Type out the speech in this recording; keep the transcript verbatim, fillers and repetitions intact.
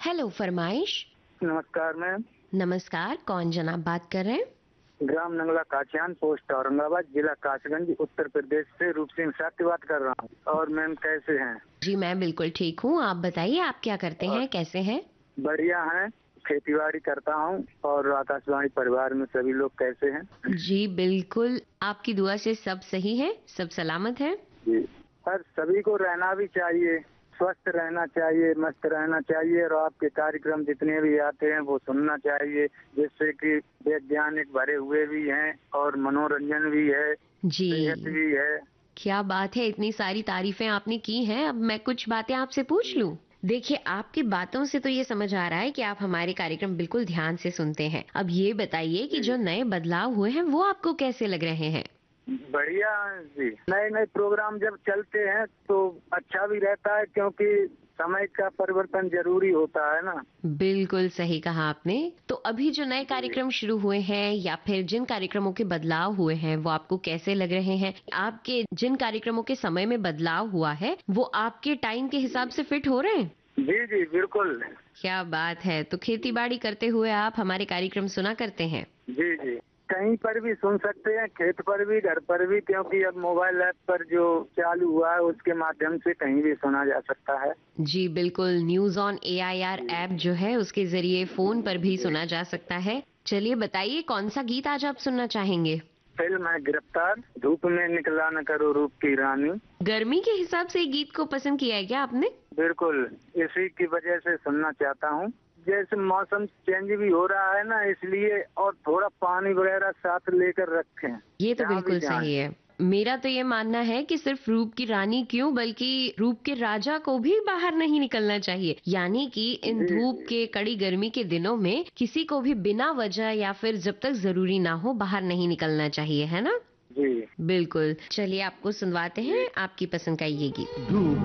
Hello, फरमाइश। नमस्कार ma'am. नमस्कार, कौन जनाब बात कर रहे हैं? ग्राम नंगला काचियान, पोस्ट औरंगाबाद, जिला कासगंज, उत्तर प्रदेश से रूप सिंह साथी बात कर रहा हूँ। और मैम कैसे हैं? जी मैं बिल्कुल ठीक हूँ। आप बताइए, आप क्या करते और हैं, कैसे हैं? बढ़िया हैं। खेतीबाड़ी करता हूँ। और आकाशवाणी परिवार में सभी लोग कैसे हैं? जी बिल्कुल, आपकी दुआ से सब सही है, सब सलामत है। जी सर, सभी को रहना भी चाहिए, स्वस्थ रहना चाहिए, मस्त रहना चाहिए। और आपके कार्यक्रम जितने भी आते हैं वो सुनना चाहिए, जिससे कि वैज्ञानिक भरे हुए भी हैं और मनोरंजन भी है, सेहत जी, भी है। क्या बात है, इतनी सारी तारीफें आपने की हैं। अब मैं कुछ बातें आपसे पूछ जी लूं? देखिए, आपकी बातों से तो ये समझ आ रहा है कि आप हमारे कार्यक्रम बिल्कुल ध्यान से सुनते हैं। अब ये बताइए कि जी जो नए बदलाव हुए हैं वो आपको कैसे लग रहे हैं? बढ़िया जी। नए नए प्रोग्राम जब चलते हैं तो अच्छा भी रहता है, क्योंकि समय का परिवर्तन जरूरी होता है ना। बिल्कुल सही कहा आपने। तो अभी जो नए जी कार्यक्रम शुरू हुए हैं या फिर जिन कार्यक्रमों के बदलाव हुए हैं वो आपको कैसे लग रहे हैं? आपके जिन कार्यक्रमों के समय में बदलाव हुआ है वो आपके टाइम के हिसाब से फिट हो रहे हैं? जी जी बिल्कुल। क्या बात है! तो खेती बाड़ी करते हुए आप हमारे कार्यक्रम सुना करते हैं? जी जी, कहीं पर भी सुन सकते हैं, खेत पर भी, घर पर भी, क्योंकि अब मोबाइल ऐप पर जो चालू हुआ है उसके माध्यम से कहीं भी सुना जा सकता है। जी बिल्कुल, news on A I R G app जो है उसके जरिए फोन पर भी जी। सुना जा सकता है। चलिए बताइए, कौन सा गीत आज आप सुनना चाहेंगे? फिल्म है गिरफ्तार, धूप में निकला न करो रूप की रानी। गर्मी के हिसाब से ये गीत को पसंद किया है क्या आपने? बिल्कुल, इसी की वजह से सुनना चाहता हूँ। जैसे मौसम चेंज भी हो रहा है ना, इसलिए। और थोड़ा पानी वगैरह साथ लेकर रखें ये तो जहाँ भी बिल्कुल जाएं। सही है। मेरा तो ये मानना है कि सिर्फ रूप की रानी क्यों, बल्कि रूप के राजा को भी बाहर नहीं निकलना चाहिए। यानी कि इन जी धूप जी के कड़ी गर्मी के दिनों में किसी को भी बिना वजह या फिर जब तक जरूरी ना हो बाहर नहीं निकलना चाहिए, है ना? जी बिल्कुल। चलिए आपको सुनवाते जी। हैं आपकी पसंद का ये गीत।